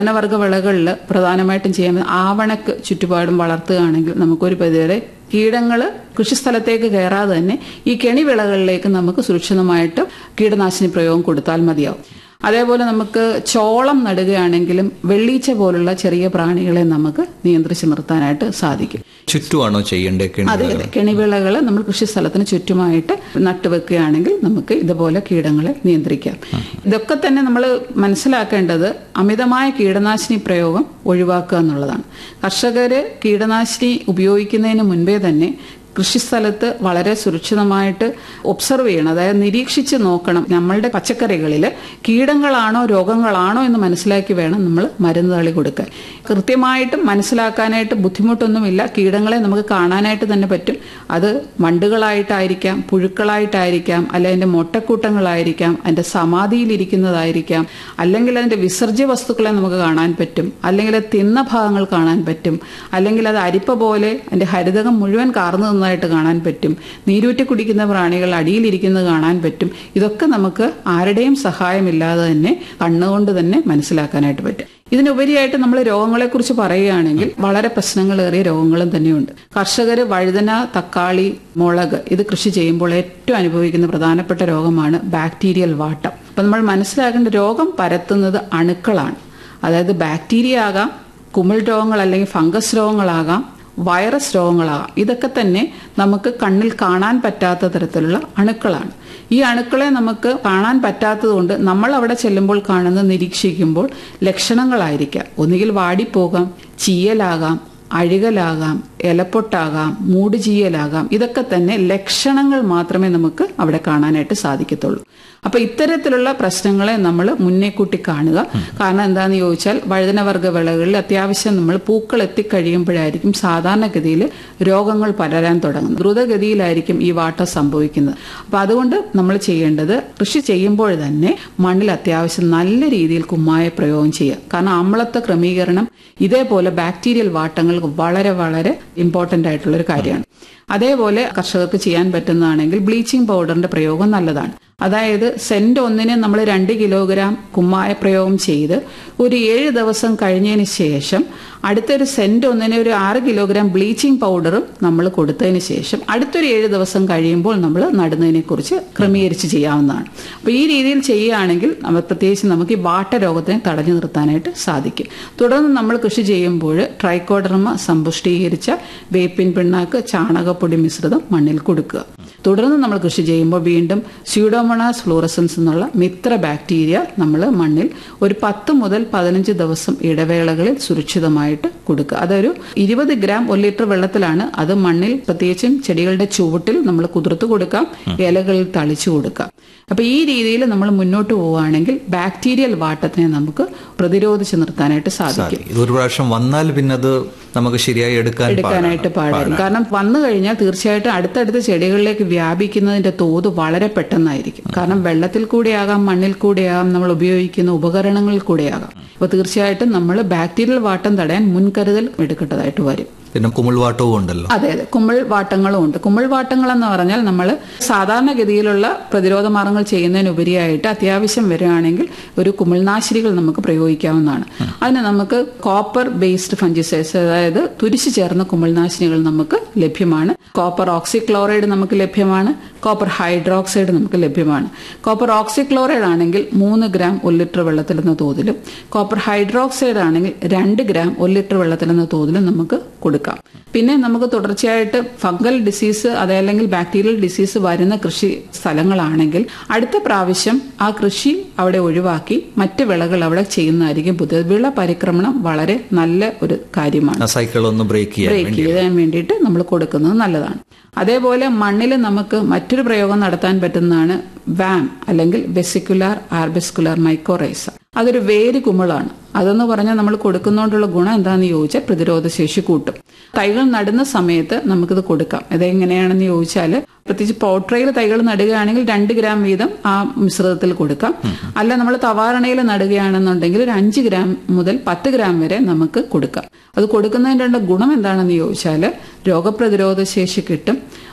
വർഗ്ഗ വിളകളിൽ പ്രധാനമായിട്ടും ചെയ്യാൻ ആവണക്ക് ചുറ്റുപാടും വളർത്തുകയാണെങ്കിൽ നമുക്കൊരു പരിധിവരെ കീടങ്ങൾ കൃഷിസ്ഥലത്തേക്ക് കയറാതെ തന്നെ ഈ കെണിവിളകളിലേക്ക് നമുക്ക് സുരക്ഷിതമായിട്ട് കീടനാശിനി പ്രയോഗം കൊടുത്താൽ മതിയാവും. അതേപോലെ നമുക്ക് ചോളം നടുകയാണെങ്കിലും വെള്ളീച്ച പോലുള്ള ചെറിയ പ്രാണികളെ നമുക്ക് നിയന്ത്രിച്ച് നിർത്താനായിട്ട് സാധിക്കും. ചുറ്റുമാണോ ചെയ്യേണ്ടത്? അതെ അതെ, കെണിവിളകൾ നമ്മൾ കൃഷിസ്ഥലത്തിന് ചുറ്റുമായിട്ട് നട്ടുവെക്കുകയാണെങ്കിൽ നമുക്ക് ഇതുപോലെ കീടങ്ങളെ നിയന്ത്രിക്കാം. ഇതൊക്കെ തന്നെ നമ്മൾ മനസ്സിലാക്കേണ്ടത് അമിതമായ കീടനാശിനി പ്രയോഗം ഒഴിവാക്കുക എന്നുള്ളതാണ്. കർഷകര് കീടനാശിനി ഉപയോഗിക്കുന്നതിന് മുൻപേ തന്നെ കൃഷിസ്ഥലത്ത് വളരെ സുരക്ഷിതമായിട്ട് ഒബ്സർവ് ചെയ്യണം, അതായത് നിരീക്ഷിച്ച് നോക്കണം. നമ്മളുടെ പച്ചക്കറികളിൽ കീടങ്ങളാണോ രോഗങ്ങളാണോ എന്ന് മനസ്സിലാക്കി വേണം നമ്മൾ മരുന്ന് തളി കൊടുക്കാൻ. കൃത്യമായിട്ടും മനസ്സിലാക്കാനായിട്ട് ബുദ്ധിമുട്ടൊന്നുമില്ല. കീടങ്ങളെ നമുക്ക് കാണാനായിട്ട് തന്നെ പറ്റും. അത് വണ്ടുകളായിട്ടായിരിക്കാം, പുഴുക്കളായിട്ടായിരിക്കാം, അല്ലെ അതിന്റെ മൊട്ടക്കൂട്ടങ്ങളായിരിക്കാം, അതിന്റെ സമാധിയിലിരിക്കുന്നതായിരിക്കാം, അല്ലെങ്കിൽ അതിന്റെ വിസർജ്യ വസ്തുക്കളെ നമുക്ക് കാണാൻ പറ്റും, അല്ലെങ്കിൽ അത് തിന്ന ഭാഗങ്ങൾ കാണാൻ പറ്റും, അല്ലെങ്കിൽ അത് അരിപ്പ പോലെ അതിന്റെ ഹരിതകം മുഴുവൻ കാർന്നു ായിട്ട് കാണാൻ പറ്റും, നീരൂറ്റി കുടിക്കുന്ന പ്രാണികൾ അടിയിലിരിക്കുന്നത് കാണാൻ പറ്റും. ഇതൊക്കെ നമുക്ക് ആരുടെയും സഹായമില്ലാതെ തന്നെ കണ്ണുകൊണ്ട് തന്നെ മനസ്സിലാക്കാനായിട്ട് പറ്റും. ഇതിനുപരിയായിട്ട് നമ്മൾ രോഗങ്ങളെക്കുറിച്ച് പറയുകയാണെങ്കിൽ വളരെ പ്രശ്നങ്ങളേറിയ രോഗങ്ങളും തന്നെയുണ്ട്. കർഷകർ വഴുതന, തക്കാളി, മുളക് ഇത് കൃഷി ചെയ്യുമ്പോൾ ഏറ്റവും അനുഭവിക്കുന്ന പ്രധാനപ്പെട്ട രോഗമാണ് ബാക്ടീരിയൽ വാട്ടം. അപ്പം നമ്മൾ മനസ്സിലാക്കേണ്ട രോഗം പരത്തുന്നത് അണുക്കളാണ്. അതായത് ബാക്ടീരിയ ആകാം, കുമിൾ രോഗങ്ങൾ അല്ലെങ്കിൽ ഫംഗസ് രോഗങ്ങളാകാം, വൈറസ് രോഗങ്ങളാകാം. ഇതൊക്കെ തന്നെ നമുക്ക് കണ്ണിൽ കാണാൻ പറ്റാത്ത തരത്തിലുള്ള അണുക്കളാണ്. ഈ അണുക്കളെ നമുക്ക് കാണാൻ പറ്റാത്തതുകൊണ്ട് നമ്മൾ അവിടെ ചെല്ലുമ്പോൾ കാണുന്ന നിരീക്ഷിക്കുമ്പോൾ ലക്ഷണങ്ങളായിരിക്കാം. ഒന്നുകിൽ വാടിപ്പോകാം, ചീയലാകാം, അഴുകലാകാം, ഇലപ്പൊട്ടാകാം, മൂടുചീയലാകാം. ഇതൊക്കെ തന്നെ ലക്ഷണങ്ങൾ മാത്രമേ നമുക്ക് അവിടെ കാണാനായിട്ട് സാധിക്കത്തുള്ളൂ. അപ്പൊ ഇത്തരത്തിലുള്ള പ്രശ്നങ്ങളെ നമ്മൾ മുന്നേ കൂട്ടി കാണുക. കാരണം എന്താണെന്ന് ചോദിച്ചാൽ വഴുതനവർഗ്ഗ വിളകളിൽ അത്യാവശ്യം നമ്മൾ പൂക്കൾ എത്തിക്കഴിയുമ്പോഴായിരിക്കും സാധാരണഗതിയിൽ രോഗങ്ങൾ പരരാൻ തുടങ്ങുന്നത്. ദ്രുതഗതിയിലായിരിക്കും ഈ വാട്ടം സംഭവിക്കുന്നത്. അപ്പൊ അതുകൊണ്ട് നമ്മൾ ചെയ്യേണ്ടത് കൃഷി ചെയ്യുമ്പോൾ തന്നെ മണ്ണിൽ അത്യാവശ്യം നല്ല രീതിയിൽ കുമ്മായ പ്രയോഗം ചെയ്യുക. കാരണം അമ്ലത്വ ക്രമീകരണം ഇതേപോലെ ബാക്ടീരിയൽ വാട്ടങ്ങൾ വളരെ വളരെ ഇമ്പോർട്ടന്റ് ആയിട്ടുള്ള ഒരു കാര്യമാണ്. അതേപോലെ കർഷകർക്ക് ചെയ്യാൻ പറ്റുന്നതാണെങ്കിൽ ബ്ലീച്ചിങ് പൗഡറിന്റെ പ്രയോഗം നല്ലതാണ്. അതായത് സെന്റ് ഒന്നിന് നമ്മൾ 2 കിലോഗ്രാം കുമ്മായ പ്രയോഗം ചെയ്ത് ഒരു 7 ദിവസം കഴിഞ്ഞതിന് ശേഷം അടുത്തൊരു സെന്റ് ഒന്നിന് ഒരു 6 കിലോഗ്രാം ബ്ലീച്ചിങ് പൗഡറും നമ്മൾ കൊടുത്തതിന് ശേഷം അടുത്തൊരു 7 ദിവസം കഴിയുമ്പോൾ നമ്മൾ നടുന്നതിനെ കുറിച്ച് ക്രമീകരിച്ച് ചെയ്യാവുന്നതാണ്. അപ്പോൾ ഈ രീതിയിൽ ചെയ്യുകയാണെങ്കിൽ പ്രത്യേകിച്ച് നമുക്ക് ഈ വാട്ട രോഗത്തിനെ തടഞ്ഞു നിർത്താനായിട്ട് സാധിക്കും. തുടർന്ന് നമ്മൾ കൃഷി ചെയ്യുമ്പോൾ ട്രൈക്കോഡർമ സമ്പുഷ്ടീകരിച്ച വേപ്പിൻ പിണ്ണാക്ക്, ചാണകപ്പൊടി മിശ്രിതം മണ്ണിൽ കൊടുക്കുക. തുടർന്ന് നമ്മൾ കൃഷി ചെയ്യുമ്പോൾ വീണ്ടും സ്യൂഡോമോണാസ് ഫ്ലൂറസൻസ് എന്നുള്ള മിത്ര ബാക്ടീരിയ നമ്മൾ മണ്ണിൽ ഒരു 10 മുതൽ 15 ദിവസം ഇടവേളകളിൽ സുരക്ഷിതമായിട്ട് കൊടുക്കുക. അതൊരു 20 ഗ്രാം 1 ലിറ്റർ വെള്ളത്തിലാണ്. അത് മണ്ണിൽ പ്രത്യേകിച്ചും ചെടികളുടെ ചുവട്ടിൽ നമ്മൾ കുതിർത്ത് കൊടുക്കാം, ഇലകളിൽ തളിച്ചു കൊടുക്കാം. അപ്പൊ ഈ രീതിയിൽ നമ്മൾ മുന്നോട്ട് പോവുകയാണെങ്കിൽ ബാക്ടീരിയൽ വാട്ടത്തിനെ നമുക്ക് പ്രതിരോധിച്ച് നിർത്താനായിട്ട് സാധിക്കും. ഒരു പ്രാവശ്യം വന്നാൽ പിന്നെ അത് നമുക്ക് ശരിയായി എടുക്കാനായിട്ട് പാടായിരിക്കും. കാരണം വന്നു കഴിഞ്ഞാൽ തീർച്ചയായിട്ടും അടുത്തടുത്ത ചെടികളിലേക്ക് വ്യാപിക്കുന്നതിന്റെ തോത് വളരെ പെട്ടെന്നായിരിക്കും. കാരണം വെള്ളത്തിൽ കൂടെയാകാം, മണ്ണിൽ കൂടെയാകാം, നമ്മൾ ഉപയോഗിക്കുന്ന ഉപകരണങ്ങളിൽ കൂടെയാകാം. അപ്പൊ തീർച്ചയായിട്ടും നമ്മൾ ബാക്ടീരിയൽ വാട്ടം തടയാൻ മുൻകരുതൽ എടുക്കേണ്ടതായിട്ട് വരും. പിന്നെ കുമിൾവാട്ടവും ഉണ്ടല്ലോ. അതെ അതെ, കുമിൾവാട്ടങ്ങളും ഉണ്ട്. കുമിൾവാട്ടങ്ങൾ എന്ന് പറഞ്ഞാൽ നമ്മൾ സാധാരണഗതിയിലുള്ള പ്രതിരോധ മാർഗങ്ങൾ ചെയ്യുന്നതിനുപരിയായിട്ട് അത്യാവശ്യം വരികയാണെങ്കിൽ ഒരു കുമിൾനാശിനികൾ നമുക്ക് പ്രയോഗിക്കാവുന്നതാണ്. അതിന് നമുക്ക് കോപ്പർ ബേസ്ഡ് ഫംഗിസൈഡ്സ്, അതായത് തുരിശു ചേർന്ന കുമിൾനാശിനികൾ നമുക്ക് ലഭ്യമാണ്. കോപ്പർ ഓക്സിക്ലോറൈഡ് നമുക്ക് ലഭ്യമാണ്, കോപ്പർ ഹൈഡ്രോക്സൈഡ് നമുക്ക് ലഭ്യമാണ്. കോപ്പർ ഓക്സിക്ലോറൈഡ് ആണെങ്കിൽ 3 ഗ്രാം 1 ലിറ്റർ വെള്ളത്തിലെന്ന തോതിലും, കോപ്പർ ഹൈഡ്രോക്സൈഡ് ആണെങ്കിൽ 2 ഗ്രാം 1 ലിറ്റർ വെള്ളത്തിലെന്ന തോതിലും നമുക്ക് കൊടുക്കാം. പിന്നെ നമുക്ക് തുടർച്ചയായിട്ട് ഫംഗൽ ഡിസീസ് അതല്ലെങ്കിൽ ബാക്ടീരിയൽ ഡിസീസ് വരുന്ന കൃഷി സ്ഥലങ്ങളാണെങ്കിൽ അടുത്ത പ്രാവശ്യം ആ കൃഷി അവിടെ ഒഴിവാക്കി മറ്റ് വിളകൾ അവിടെ ചെയ്യുന്നതായിരിക്കും പുതിയത്. വിള പരിക്രമണം വളരെ നല്ല ഒരു കാര്യമാണ്. സൈക്കിൾ ഒന്ന് ബ്രേക്ക് ചെയ്യാൻ വേണ്ടിയിട്ട് നമ്മൾ കൊടുക്കുന്നത് നല്ലതാണ്. അതേപോലെ മണ്ണിൽ നമുക്ക് മറ്റൊരു പ്രയോഗം നടത്താൻ പറ്റുന്നതാണ് വാം അല്ലെങ്കിൽ വെസിക്കുലാർ ആർബിസ്കുലാർ മൈക്കോറൈസ. അതൊരു വേര് കുമിളാണ്. അതെന്ന് പറഞ്ഞാൽ നമ്മൾ കൊടുക്കുന്നതുകൊണ്ടുള്ള ഗുണം എന്താണെന്ന് ചോദിച്ചാൽ പ്രതിരോധ ശേഷി കൂട്ടും. തൈകൾ നടുന്ന സമയത്ത് നമുക്കിത് കൊടുക്കാം. ഇതെങ്ങനെയാണെന്ന് ചോദിച്ചാൽ പ്രത്യേകിച്ച് പോട്രയിൽ തൈകൾ നടുകയാണെങ്കിൽ 2 ഗ്രാം വീതം ആ മിശ്രിതത്തിൽ കൊടുക്കാം. അല്ല നമ്മൾ തവാരണയിൽ നടുകയാണെന്നുണ്ടെങ്കിൽ ഒരു 5 ഗ്രാം മുതൽ 10 ഗ്രാം വരെ നമുക്ക് കൊടുക്കാം. അത് കൊടുക്കുന്നതിൻ്റെ ഗുണം എന്താണെന്ന് ചോദിച്ചാൽ രോഗപ്രതിരോധ ശേഷി കിട്ടും.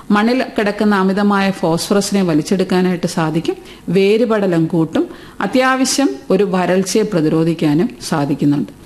മണ്ണിൽ കിടക്കുന്ന അമിതമായ ഫോസ്ഫറസിനെ വലിച്ചെടുക്കാനായിട്ട് സാധിക്കും. വേരുപടലം കൂട്ടും. അത്യാവശ്യം ഒരു വരൾച്ചയെ പ്രതിരോധിക്കാനും സാധിക്കുന്നുണ്ട്.